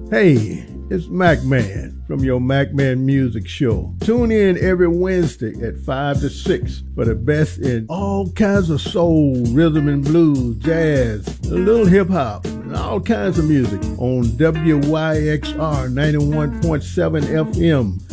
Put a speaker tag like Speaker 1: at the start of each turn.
Speaker 1: Hey, it's Mac Man from your Mac Man Music Show. Tune in every Wednesday at 5 to 6 for the best in all kinds of soul, rhythm and blues, jazz, a little hip hop, and all kinds of music on WYXR 91.7 FM